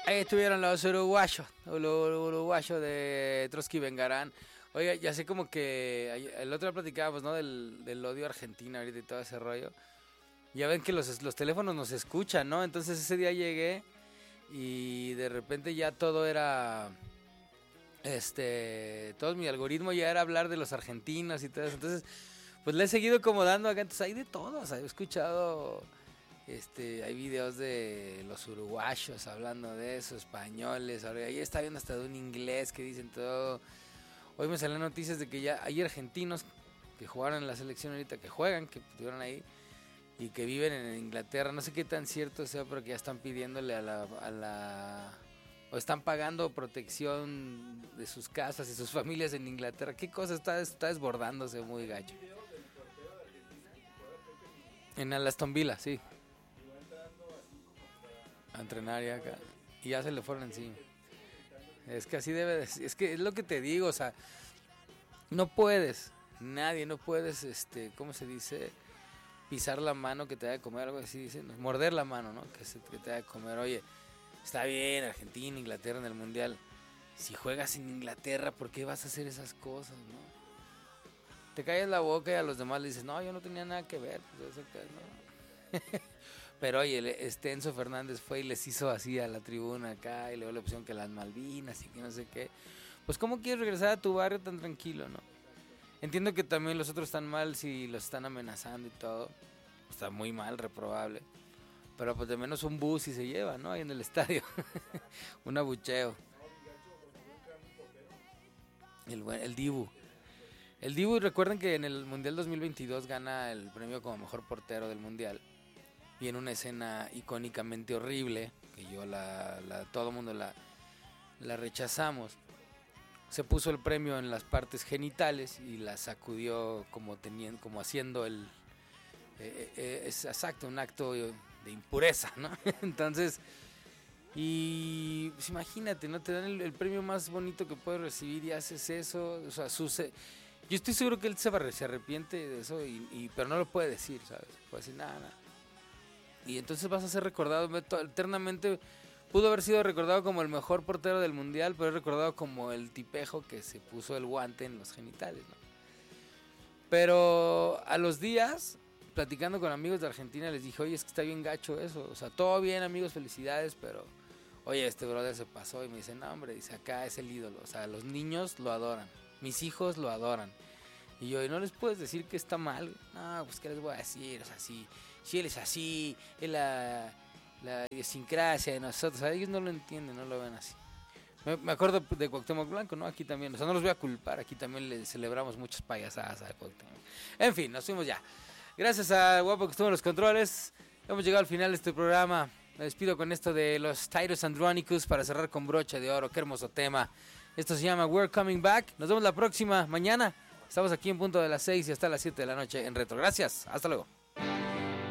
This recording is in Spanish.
Ahí estuvieron los uruguayos de Trotsky Vengarán. Oiga, ya sé como que el otro día platicábamos, ¿no? Del odio a Argentina ahorita y todo ese rollo. Ya ven que los teléfonos nos escuchan, ¿no? Entonces ese día llegué y de repente ya todo era... todo mi algoritmo ya era hablar de los argentinos y todo eso. Entonces, pues le he seguido como dando acá. Entonces hay de todo, o sea, he escuchado... hay videos de los uruguayos hablando de eso, españoles. Ahora ahí está viendo hasta de un inglés que dicen todo. Hoy me salieron noticias de que ya hay argentinos que jugaron en la selección ahorita, que juegan, que estuvieron ahí y que viven en Inglaterra. No sé qué tan cierto sea, pero que ya están pidiéndole o están pagando protección de sus casas y sus familias en Inglaterra. ¿Qué cosa está desbordándose muy gacho? En el Aston Villa, sí. A entrenar ya acá. Y ya se le fueron encima. Es que así debe de ser. Es que es lo que te digo, o sea, no puedes, nadie, no puedes, ¿cómo se dice? Pisar la mano que te da de comer, algo así dicen, morder la mano, ¿no? Que te da de comer. Oye, está bien, Argentina, Inglaterra en el Mundial. Si juegas en Inglaterra, ¿por qué vas a hacer esas cosas, no? Te callas la boca y a los demás le dices, no, yo no tenía nada que ver. Pues eso que, no. Pero oye, Enzo Fernández fue y les hizo así a la tribuna acá y luego le pusieron que las Malvinas y que no sé qué. Pues ¿cómo quieres regresar a tu barrio tan tranquilo, no? Entiendo que también los otros están mal si los están amenazando y todo. Está muy mal, reprobable. Pero pues de menos un bus y se lleva, ¿no? Ahí en el estadio. Un abucheo. El Dibu. El Dibu, recuerden que en el Mundial 2022 gana el premio como mejor portero del Mundial. Y en una escena icónicamente horrible, que yo todo el mundo la rechazamos, se puso el premio en las partes genitales y la sacudió como haciendo es exacto, un acto de impureza, ¿no? Entonces, y pues imagínate, ¿no? Te dan el premio más bonito que puedes recibir y haces eso, o sea, yo estoy seguro que él se arrepiente de eso, pero no lo puede decir, ¿sabes? Puede decir nada. Y entonces vas a ser recordado eternamente. Pudo haber sido recordado como el mejor portero del mundial, pero es recordado como el tipejo que se puso el guante en los genitales, ¿no? Pero a los días, platicando con amigos de Argentina, les dije, oye, es que está bien gacho eso. O sea, todo bien, amigos, felicidades, pero oye, este brother se pasó. Y me dice, no, hombre, dice, acá es el ídolo. O sea, los niños lo adoran, mis hijos lo adoran. Y yo, ¿y no les puedes decir que está mal? No, pues ¿qué les voy a decir? O sea, si él es así, es la idiosincrasia de nosotros. O sea, ellos no lo entienden, no lo ven así. Me acuerdo de Cuauhtémoc Blanco, ¿no? Aquí también, o sea, no los voy a culpar. Aquí también le celebramos muchas payasadas a Cuauhtémoc. En fin, nos fuimos ya. Gracias a Guapo que estuvo en los controles. Hemos llegado al final de este programa. Me despido con esto de los Titus Andronicus para cerrar con broche de oro. Qué hermoso tema. Esto se llama We're Coming Back. Nos vemos la próxima mañana. Estamos aquí en punto de las 6 y hasta las 7 de la noche en Retro. Gracias, hasta luego.